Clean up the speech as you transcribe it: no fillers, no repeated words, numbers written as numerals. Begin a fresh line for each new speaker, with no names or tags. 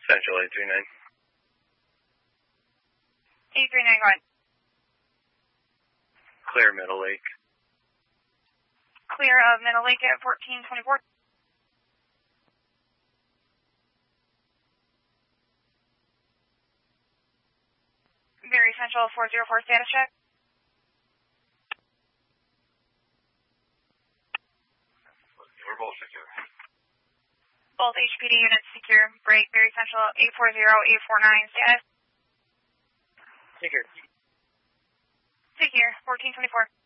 Central 839.
839, go ahead.
Clear Middle Lake.
Clear of Middle Lake at 1424. Very Central 404 status check.
We're both secure.
Both HPD units secure. Break. Very Central 840-849 status.
Secure.
Secure 1424.